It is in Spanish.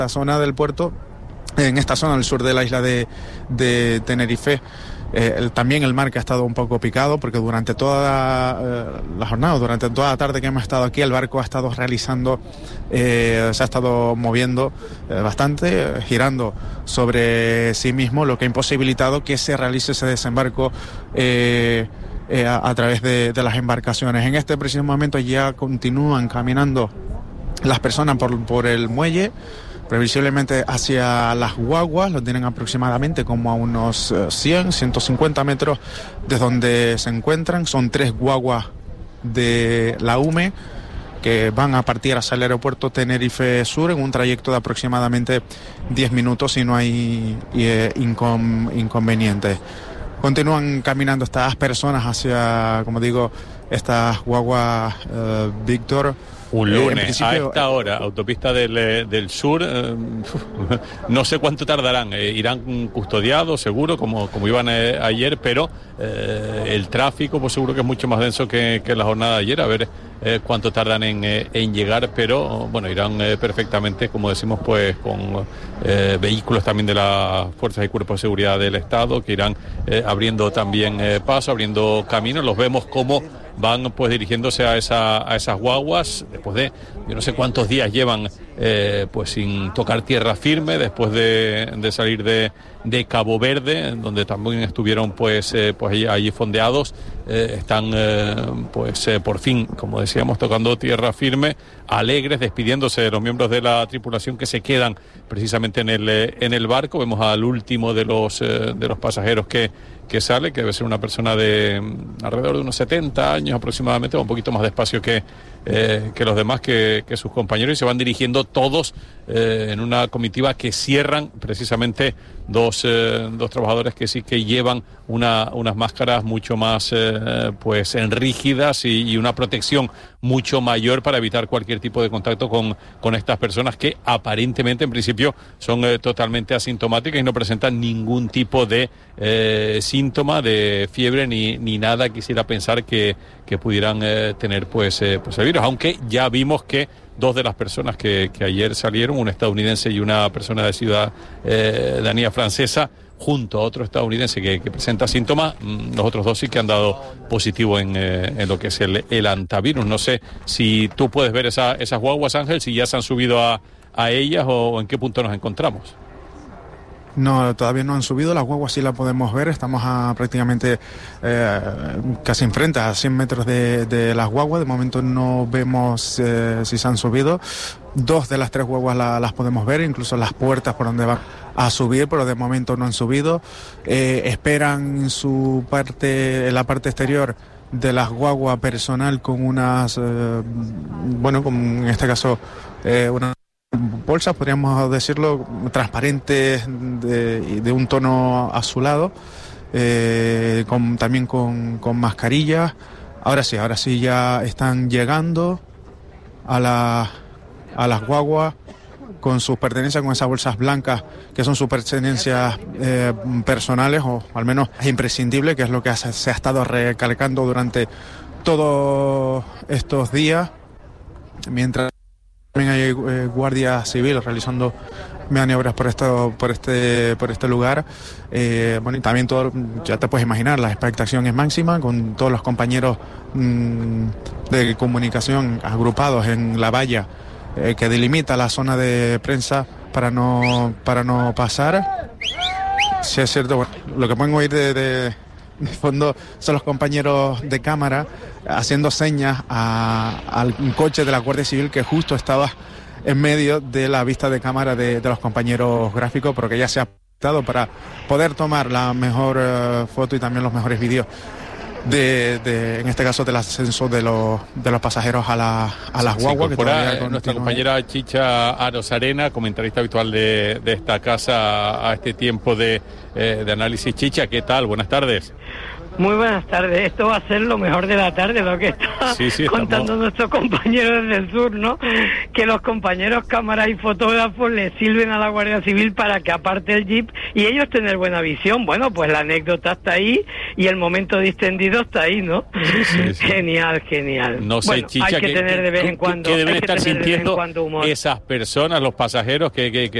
la zona del puerto, en esta zona al sur de la isla de Tenerife. También el mar que ha estado un poco picado, porque durante toda la jornada, durante toda la tarde que hemos estado aquí, el barco ha estado realizando, se ha estado moviendo bastante, girando sobre sí mismo, lo que ha imposibilitado que se realice ese desembarco a través de las embarcaciones. En este preciso momento ya continúan caminando las personas por el muelle, previsiblemente hacia las guaguas. Lo tienen aproximadamente como a unos 150 metros de donde se encuentran. Son 3 guaguas de la UME que van a partir hacia el aeropuerto Tenerife Sur en un trayecto de aproximadamente 10 minutos si no hay inconvenientes. Continúan caminando estas personas hacia, como digo, estas guaguas Víctor. Un lunes, a esta hora, autopista del sur, no sé cuánto tardarán, irán custodiados seguro, como iban ayer, pero el tráfico pues seguro que es mucho más denso que la jornada de ayer, a ver cuánto tardan en llegar, pero bueno, irán perfectamente, como decimos, pues con vehículos también de las fuerzas y cuerpos de seguridad del Estado, que irán abriendo también paso, abriendo camino. Los vemos como van pues dirigiéndose a esas guaguas después de yo no sé cuántos días llevan pues sin tocar tierra firme, después de salir de Cabo Verde, donde también estuvieron pues allí fondeados. Están por fin, como decíamos, tocando tierra firme, alegres, despidiéndose de los miembros de la tripulación que se quedan precisamente en el barco. Vemos al último de los pasajeros que sale, que debe ser una persona de alrededor de unos 70 años aproximadamente, un poquito más despacio que los demás, que sus compañeros, y se van dirigiendo todos en una comitiva que cierran precisamente dos trabajadores que sí que llevan unas máscaras mucho más pues rígidas y una protección mucho mayor para evitar cualquier tipo de contacto con estas personas que aparentemente en principio son totalmente asintomáticas y no presentan ningún tipo de síntoma de fiebre ni nada. Quisiera pensar que pudieran tener pues el virus, aunque ya vimos que 2 de las personas que ayer salieron, un estadounidense y una persona de ciudadanía francesa, junto a otro estadounidense que presenta síntomas, los otros 2 sí que han dado positivo en lo que es el antivirus. No sé si tú puedes ver esas guaguas, Ángel, si ya se han subido a ellas o en qué punto nos encontramos. No, todavía no han subido. Las guaguas sí las podemos ver. Estamos prácticamente casi enfrente, a 100 metros de las guaguas. De momento no vemos si se han subido. 2 de las 3 guaguas las podemos ver, incluso las puertas por donde van a subir, pero de momento no han subido. Esperan en la parte exterior de las guaguas personal con unas, en este caso, unas bolsas, podríamos decirlo, transparentes de un tono azulado, también con mascarillas. Ahora sí ya están llegando a las guaguas con sus pertenencias, con esas bolsas blancas que son sus pertenencias personales, o al menos es imprescindible, que es lo que se ha estado recalcando durante todos estos días, mientras también hay guardia civil realizando maniobras por este lugar. Y también ya te puedes imaginar, la expectación es máxima, con todos los compañeros de comunicación agrupados en la valla que delimita la zona de prensa para no pasar. Sí, es cierto, lo que pueden oír de fondo son los compañeros de cámara haciendo señas al coche de la Guardia Civil que justo estaba en medio de la vista de cámara de los compañeros gráficos, pero que ya se ha adaptado para poder tomar la mejor foto y también los mejores vídeos en este caso del ascenso de los pasajeros a las guaguas. Que todavía nuestra compañera Chicha Arozarena, comentarista habitual de esta casa a este tiempo de análisis. Chicha, ¿qué tal? Buenas tardes. Muy buenas tardes. Esto va a ser lo mejor de la tarde, lo que está contando nuestro compañero desde el sur, ¿no? Que los compañeros cámaras y fotógrafos le sirven a la Guardia Civil para que aparte el jeep y ellos tener buena visión. Bueno, pues la anécdota está ahí y el momento distendido está ahí, ¿no? Sí. Genial. No sé, Chicha, hay que tener de vez en cuando. ¿Qué deben estar sintiendo esas personas, los pasajeros que